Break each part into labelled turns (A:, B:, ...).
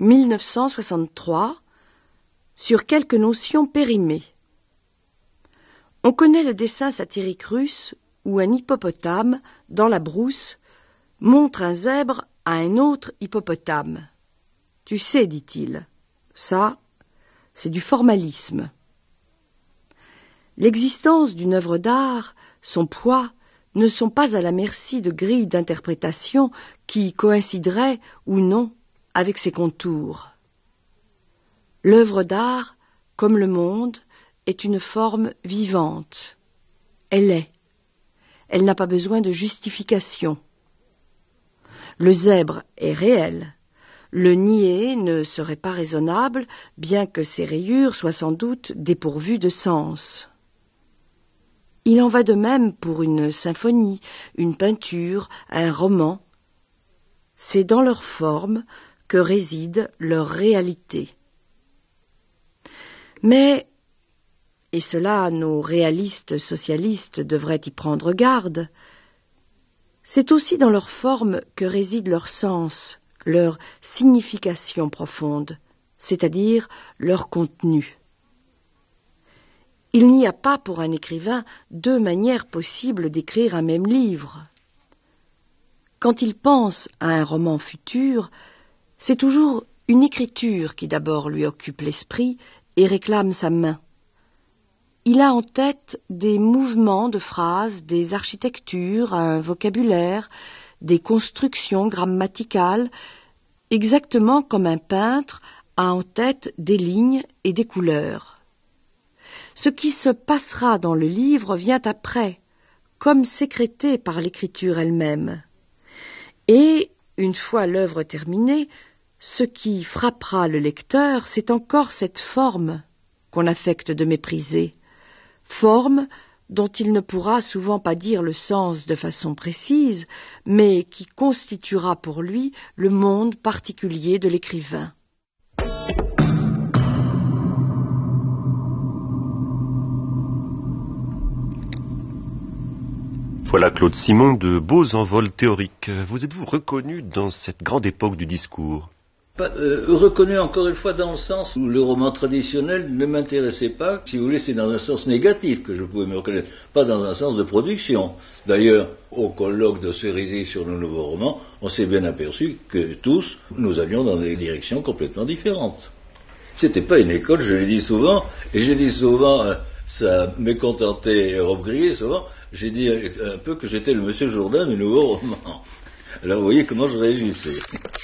A: 1963, sur quelques notions périmées. On connaît le dessin satirique russe où un hippopotame, dans la brousse, montre un zèbre à un autre hippopotame. Tu sais, dit-il, ça, c'est du formalisme. L'existence d'une œuvre d'art, son poids, ne sont pas à la merci de grilles d'interprétation qui coïncideraient ou non avec ses contours. L'œuvre d'art, comme le monde, est une forme vivante. Elle est. Elle n'a pas besoin de justification. Le zèbre est réel. Le nier ne serait pas raisonnable, bien que ses rayures soient sans doute dépourvues de sens. Il en va de même pour une symphonie, une peinture, un roman. C'est dans leur forme que réside leur réalité. Mais, et cela nos réalistes socialistes devraient y prendre garde, c'est aussi dans leur forme que réside leur sens, leur signification profonde, c'est-à-dire leur contenu. Il n'y a pas pour un écrivain deux manières possibles d'écrire un même livre. Quand il pense à un roman futur, c'est toujours une écriture qui d'abord lui occupe l'esprit et réclame sa main. Il a en tête des mouvements de phrases, des architectures, un vocabulaire, des constructions grammaticales, exactement comme un peintre a en tête des lignes et des couleurs. Ce qui se passera dans le livre vient après, comme sécrété par l'écriture elle-même. Et, une fois l'œuvre terminée, ce qui frappera le lecteur, c'est encore cette forme qu'on affecte de mépriser, forme dont il ne pourra souvent pas dire le sens de façon précise, mais qui constituera pour lui le monde particulier de l'écrivain.
B: Voilà Claude Simon de Beaux envols théoriques. Vous êtes-vous reconnu dans cette grande époque du discours ?
C: Reconnu encore une fois dans le sens où le roman traditionnel ne m'intéressait pas. Si vous voulez, c'est dans un sens négatif que je pouvais me reconnaître, pas dans un sens de production. D'ailleurs, au colloque de Cerisy sur le nouveau roman, on s'est bien aperçu que tous, nous allions dans des directions complètement différentes. C'était pas une école, je l'ai dit souvent, et j'ai dit souvent, ça mécontentait Rob Grillet souvent, j'ai dit un peu que j'étais le monsieur Jourdain du nouveau roman. Alors vous voyez comment je réagissais.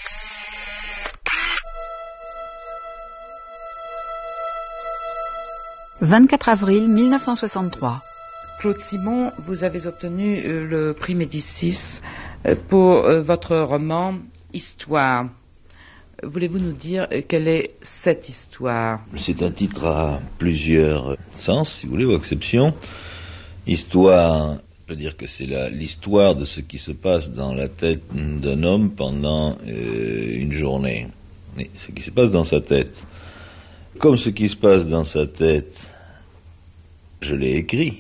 D: « 24 avril 1963.
E: Claude Simon, vous avez obtenu le prix Médicis pour votre roman « Histoire ». Voulez-vous nous dire quelle est cette histoire ?
C: C'est un titre à plusieurs sens, si vous voulez, ou acceptions. Histoire, je veux dire que c'est l'histoire de ce qui se passe dans la tête d'un homme pendant une journée. Et ce qui se passe dans sa tête. Comme ce qui se passe dans sa tête, je l'ai écrit,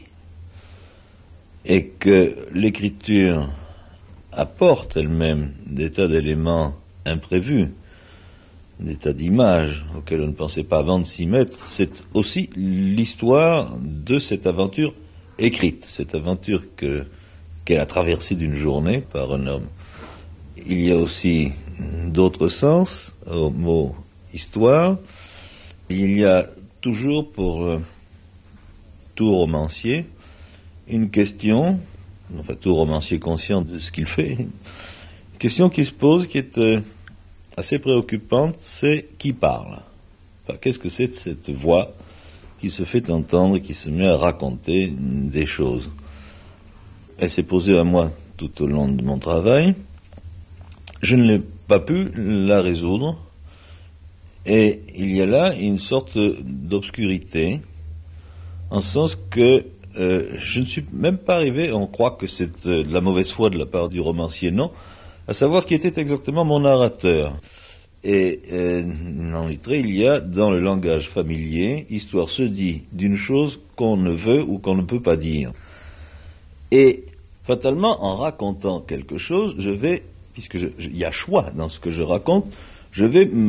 C: et que l'écriture apporte elle-même des tas d'éléments imprévus, des tas d'images auxquelles on ne pensait pas avant de s'y mettre, c'est aussi l'histoire de cette aventure écrite, cette aventure qu'est la traversée d'une journée par un homme. Il y a aussi d'autres sens au mot histoire. Il y a toujours pour tout romancier une question, enfin tout romancier conscient de ce qu'il fait, une question qui se pose, qui est assez préoccupante, c'est qui parle. Enfin, qu'est-ce que c'est cette voix qui se fait entendre et qui se met à raconter des choses? Elle s'est posée à moi tout au long de mon travail. Je ne l'ai pas pu la résoudre. Et il y a là une sorte d'obscurité, en ce sens que je ne suis même pas arrivé, on croit que c'est de la mauvaise foi de la part du romancier, non, à savoir qui était exactement mon narrateur. Et en littérature, il y a dans le langage familier, histoire se dit d'une chose qu'on ne veut ou qu'on ne peut pas dire. Et fatalement, en racontant quelque chose, je vais, puisque il y a choix dans ce que je raconte, je vais